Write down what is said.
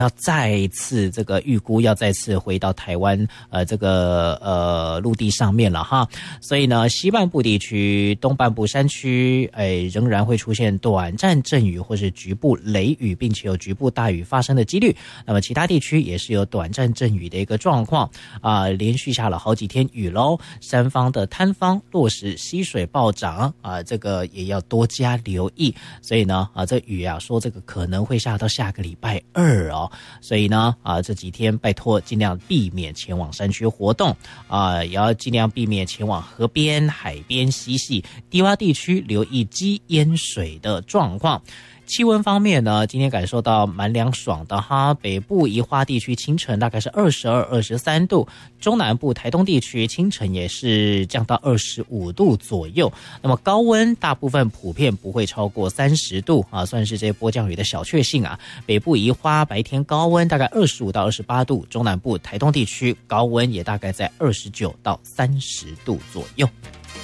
要再次这个预估要再次回到台湾陆地上面了哈，所以呢西半部地区、东半部山区仍然会出现短暂阵雨或是局部雷雨，并且有局部大雨发生的几率。那么其他地区也是有短暂阵雨的一个状况连续下了好几天雨喽，山方的滩方落石溪水暴涨这个也要多加留意。所以呢这雨说这个可能会下到下个礼拜2哦。所以呢这几天拜托尽量避免前往山区活动也要尽量避免前往河边、海边、溪系、低洼地区，留意积淹水的状况。气温方面呢，今天感受到蛮凉爽的哈，北部宜花地区清晨大概是22、23度，中南部台东地区清晨也是降到25度左右。那么高温大部分普遍不会超过30度算是这些波降雨的小确幸北部宜花白天高温大概25到28度，中南部台东地区高温也大概在29到30度左右。